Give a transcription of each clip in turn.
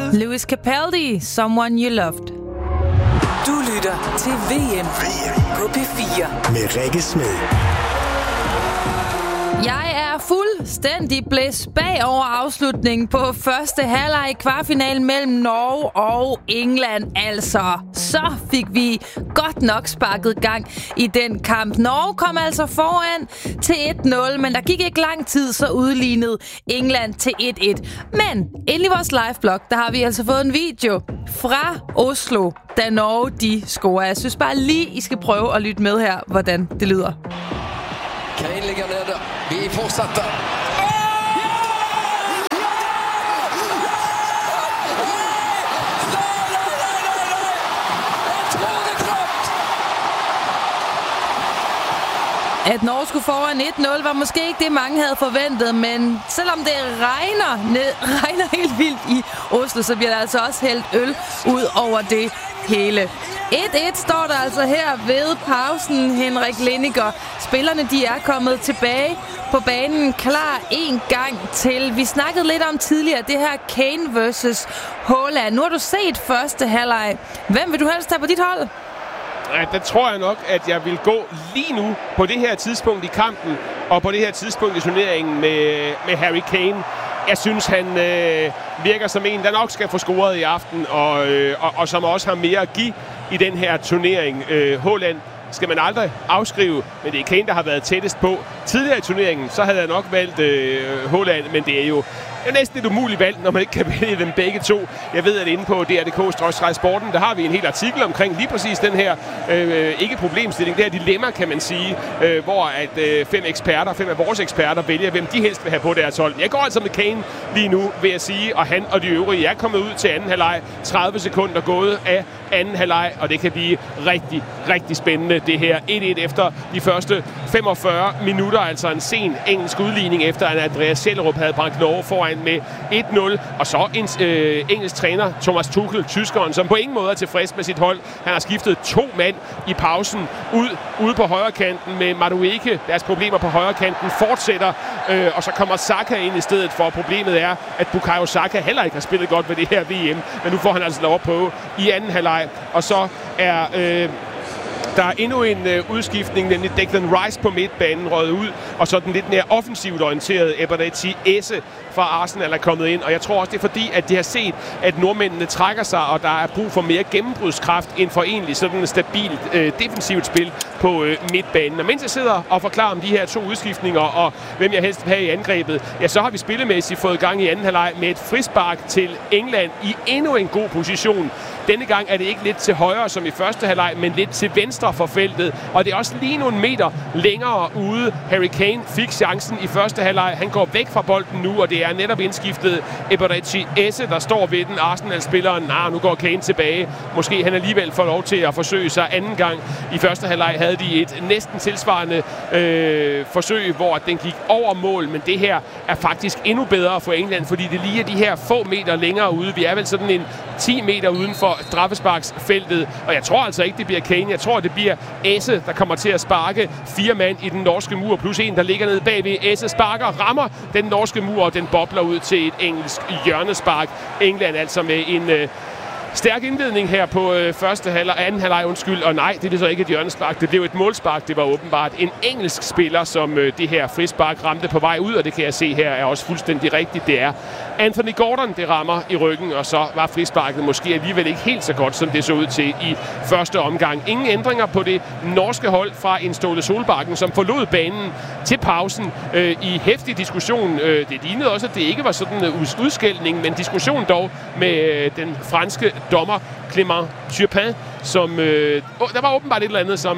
Lewis Capaldi, Someone You Loved. Du lytter til VM på P4 med Rikke Smed. Jeg er fuldstændig blæst bagover afslutningen på første halvleg i kvartfinalen mellem Norge og England. Altså, så fik vi godt nok sparket gang i den kamp. Norge kom altså foran til 1-0, men der gik ikke lang tid, så udlignede England til 1-1. Men inde i vores liveblog, der har vi altså fået en video fra Oslo, da Norge de scorer. Jeg synes bare lige, I skal prøve at lytte med her, hvordan det lyder. Kane ligger nede. Vi fortsätter. At Norge skulle foran 1-0 var måske ikke det, mange havde forventet, men selvom det regner helt vildt i Oslo, så bliver der altså også hældt øl ud over det hele. 1-1 står der altså her ved pausen, Henrik Lindiger. Spillerne de er kommet tilbage på banen, klar en gang til. Vi snakkede lidt om tidligere, det her Kane versus Haaland. Nu har du set første halvleg. Hvem vil du helst have på dit hold? Ja, der tror jeg nok, at jeg vil gå lige nu på det her tidspunkt i kampen, og på det her tidspunkt i turneringen med Harry Kane. Jeg synes, han virker som en, der nok skal få scoret i aften, og som også har mere at give i den her turnering. Haaland skal man aldrig afskrive, men det er Kane, der har været tættest på. Tidligere i turneringen, så havde jeg nok valgt Haaland, men det er jo næsten et umuligt valg, når man ikke kan vælge dem begge to. Jeg ved, at inde på DRDK/sporten, der har vi en hel artikel omkring lige præcis den her, ikke problemstilling, det her dilemma, kan man sige, hvor at 5 af vores eksperter vælger, hvem de helst vil have på deres hold. Jeg går altså med Kane lige nu, vil jeg sige, og han og de øvrige er kommet ud til anden halvleg. 30 sekunder gået af anden halvleg, og det kan blive rigtig, rigtig spændende, det her. 1-1 efter de første 45 minutter, altså en sen engelsk udligning, efter at Andreas Schellerup havde bragt Norge foran med 1-0, og så en engelsk træner, Thomas Tuchel, tyskeren, som på ingen måde er tilfreds med sit hold. Han har skiftet 2 mand i pausen ude på højre kanten med Madueke. Deres problemer på højre kanten fortsætter, og så kommer Saka ind i stedet for. Problemet er, at Bukayo Saka heller ikke har spillet godt ved det her VM, men nu får han altså lov at prøve i anden halvleg, og så er der er endnu en udskiftning, nemlig Declan Rice på midtbanen røget ud, og så den lidt mere offensivt orienterede Eberechi Eze fra Arsenal er kommet ind. Og jeg tror også, det er fordi, at de har set, at nordmændene trækker sig, og der er brug for mere gennembrudskraft end for egentlig sådan et stabilt defensivt spil på midtbanen. Og mens jeg sidder og forklarer om de her 2 udskiftninger, og hvem jeg helst vil have i angrebet, ja, så har vi spillemæssigt fået gang i anden halvleg med et frispark til England i endnu en god position. Denne gang er det ikke lidt til højre som i første halvleg, men lidt til venstre for feltet. Og det er også lige nogle meter længere ude. Harry Kane fik chancen i første halvleg. Han går væk fra bolden nu, og det er netop indskiftet Eberechi Eze, der står ved den. Arsenal-spilleren, nu går Kane tilbage. Måske han alligevel får lov til at forsøge sig anden gang. I første halvleg havde de et næsten tilsvarende forsøg, hvor den gik over mål. Men det her er faktisk endnu bedre for England, fordi det lige er de her få meter længere ude. Vi er vel sådan en 10 meter uden for straffesparksfeltet, og jeg tror altså ikke, det bliver Kane. Jeg tror, det bliver Eze, der kommer til at sparke 4 mand i den norske mur, plus en, der ligger nede bagved. Eze sparker, rammer den norske mur, og den bobler ud til et engelsk hjørnespark. England altså med en stærk indledning her på anden halvleg, og nej, det er så ikke et hjørnespark, det blev et målspark. Det var åbenbart en engelsk spiller, som det her frispark ramte på vej ud, og det kan jeg se her er også fuldstændig rigtigt. Det er Anthony Gordon, det rammer i ryggen, og så var frisparket måske alligevel ikke helt så godt, som det så ud til i første omgang. Ingen ændringer på det norske hold fra en Ståle Solbakken, som forlod banen til pausen i heftig diskussion. Det lignede også, at det ikke var sådan en udskældning, men diskussion dog med den franske dommer Clément Turpin, som der var åbenbart et eller andet, som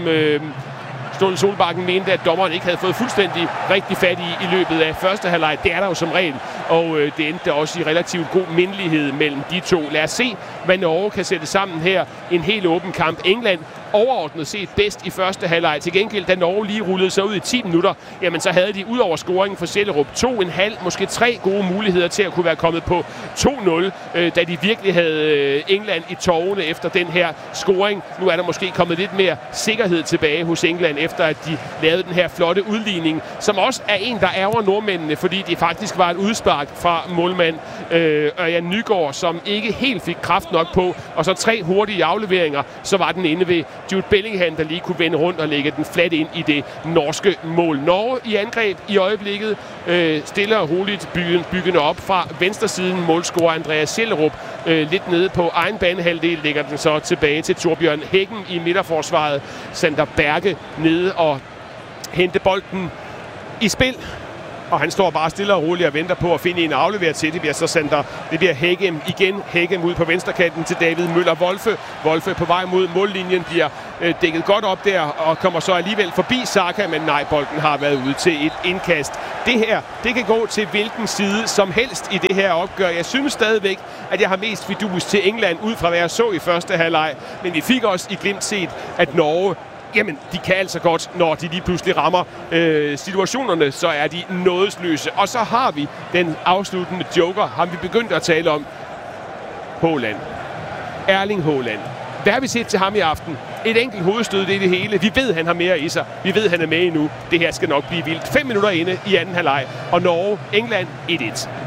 Ståle Solbakken mente, at dommeren ikke havde fået fuldstændig rigtig fat i løbet af første halvleg. Det er der jo som regel, og det endte også i relativt god mindelighed mellem de to. Lad os se, hvad Norge kan sætte sammen her. En helt åben kamp. England overordnet set bedst i første halvleg. Til gengæld, da Norge lige rullede sig ud i 10 minutter, jamen så havde de ud over scoringen for Sjællerup 2,5, måske 3 gode muligheder til at kunne være kommet på 2-0, da de virkelig havde England i tårerne efter den her scoring. Nu er der måske kommet lidt mere sikkerhed tilbage hos England, efter at de lavede den her flotte udligning, som også er en, der ærger nordmændene, fordi det faktisk var et udspark fra målmand Ørjan Nygaard, som ikke helt fik kraft nok på, og så 3 hurtige afleveringer, så var den inde ved Jude Bellingham, der lige kunne vende rundt og lægge den flat ind i det norske mål. Norge i angreb i øjeblikket, stille og roligt byggende op fra venstresiden. Målscorer Andreas Sjællerup lidt nede på egen banehalvdel, lægger den så tilbage til Torbjørn Hækken i midterforsvaret. Sander Berge nede og hente bolden i spil. Og han står bare stille og roligt og venter på at finde en at aflevere til. Det bliver Hægem igen. Hægem ud på venstrekanten til David Møller Wolfe. Wolfe på vej mod mållinjen bliver dækket godt op der og kommer så alligevel forbi Saka, men nej, bolden har været ude til et indkast. Det her, det kan gå til hvilken side som helst i det her opgør. Jeg synes stadigvæk, at jeg har mest fidus til England ud fra hvad jeg så i første halvleg. Men vi fik også i glimt set, at Norge, jamen, de kan altså godt, når de lige pludselig rammer situationerne, så er de nådesløse. Og så har vi den afsluttende joker, har vi begyndt at tale om. Haaland. Erling Haaland. Hvad har vi set til ham i aften? Et enkelt hovedstød, det er det hele. Vi ved, han har mere i sig. Vi ved, han er med endnu. Det her skal nok blive vildt. 5 minutter inde i anden halvleg. Og Norge, England 1-1.